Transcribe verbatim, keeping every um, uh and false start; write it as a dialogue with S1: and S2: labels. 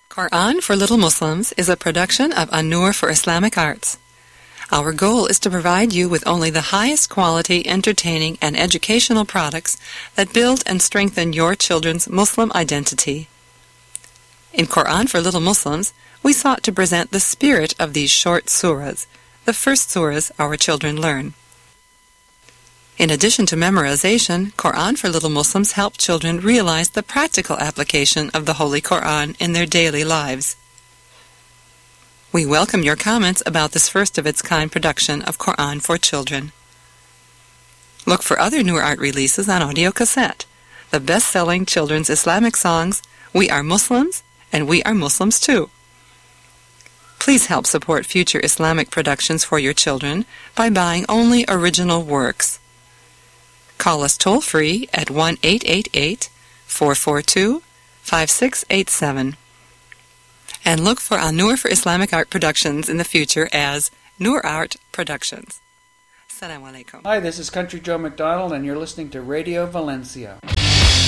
S1: Quran for Little Muslims is a production of An-Nur for Islamic Arts. Our goal is to provide you with only the highest quality, entertaining, and educational products that build and strengthen your children's Muslim identity. In Quran for Little Muslims, we sought to present the spirit of these short surahs, the first surahs our children learn. In addition to memorization, Quran for Little Muslims help children realize the practical application of the Holy Quran in their daily lives. We welcome your comments about this first-of-its-kind production of Quran for children. Look for other Nur Art releases on audio cassette, the best-selling children's Islamic songs, We Are Muslims, and We Are Muslims Too. Please help support future Islamic productions for your children by buying only original works. Call us toll-free at one eight eight eight, four four two, five six eight seven. And look for An-Nur for Islamic Art Productions in the future as Nur Art Productions. Assalamu alaikum.
S2: Hi, this is Country Joe McDonald, and you're listening to Radio Valencia.